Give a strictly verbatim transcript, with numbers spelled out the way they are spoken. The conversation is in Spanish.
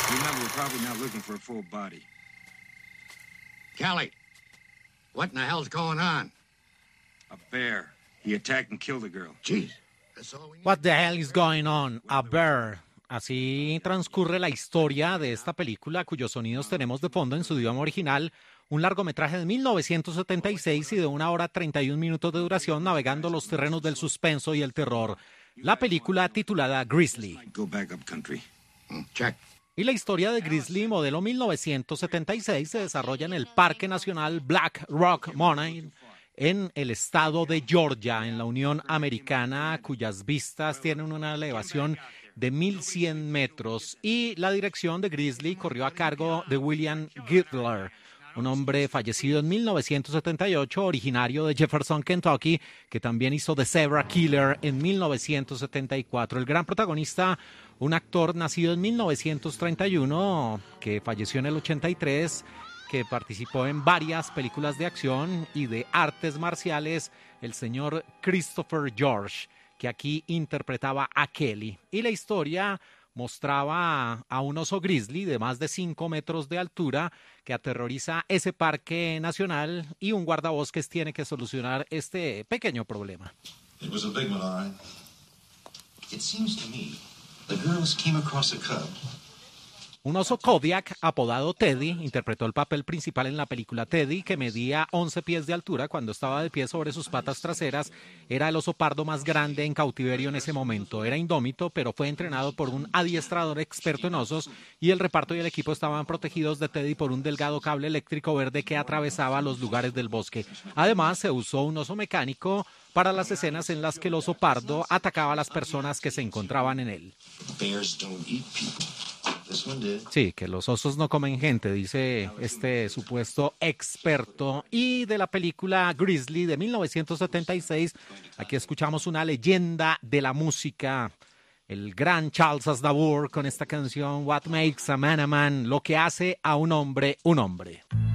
Remember, we're probably not looking for a full body. Callie, what in the hell's going on? A bear. He attacked and killed a girl. Jeez, that's all we need. What the hell is going on? A bear. Así transcurre la historia de esta película, cuyos sonidos tenemos de fondo en su idioma original, un largometraje de mil novecientos setenta y seis y de una hora treinta y un minutos de duración, navegando los terrenos del suspenso y el terror. La película titulada Grizzly. Go back up country. Mm, check. Y la historia de Grizzly, modelo mil novecientos setenta y seis, se desarrolla en el Parque Nacional Black Rock Mountain, en el estado de Georgia, en la Unión Americana, cuyas vistas tienen una elevación de mil cien metros. Y la dirección de Grizzly corrió a cargo de William Girdler, un hombre fallecido en mil novecientos setenta y ocho, originario de Jefferson, Kentucky, que también hizo The Zebra Killer en mil novecientos setenta y cuatro. El gran protagonista, un actor nacido en mil novecientos treinta y uno, que falleció en el ochenta y tres, que participó en varias películas de acción y de artes marciales, el señor Christopher George, que aquí interpretaba a Kelly. Y la historia mostraba a un oso grizzly de más de cinco metros de altura que aterroriza ese parque nacional, y un guardabosques tiene que solucionar este pequeño problema. It was a big one, all right. It seems to me the girls came across a cub. Un oso Kodiak apodado Teddy interpretó el papel principal en la película Teddy, que medía once pies de altura cuando estaba de pie sobre sus patas traseras. Era el oso pardo más grande en cautiverio en ese momento. Era indómito, pero fue entrenado por un adiestrador experto en osos, y el reparto y el equipo estaban protegidos de Teddy por un delgado cable eléctrico verde que atravesaba los lugares del bosque. Además, se usó un oso mecánico para las escenas en las que el oso pardo atacaba a las personas que se encontraban en él. Sí, que los osos no comen gente, dice este supuesto experto. Y de la película Grizzly de mil novecientos setenta y seis, aquí escuchamos una leyenda de la música, el gran Charles Aznavour, con esta canción What Makes a Man a Man, lo que hace a un hombre un hombre.